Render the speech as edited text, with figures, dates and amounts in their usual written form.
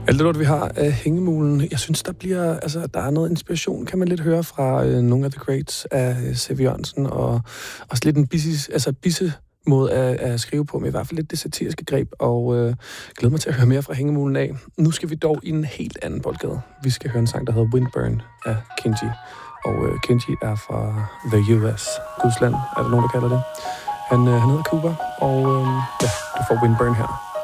Alt det lort, vi har af Hængemulen, jeg synes, der er noget inspiration, kan man lidt høre fra nogle af The Greats af C.V. Jørgensen, og også lidt en bisse måde at skrive på, men i hvert fald lidt det satiriske greb, og glæder mig til at høre mere fra Hængemulen af. Nu skal vi dog i en helt anden boldgade. Vi skal høre en sang, der hedder Windburn af Kenji, og Kenji er fra The US, Gudsland, er der nogen, der kalder det. Han hedder Cooper, og du får Windburn her.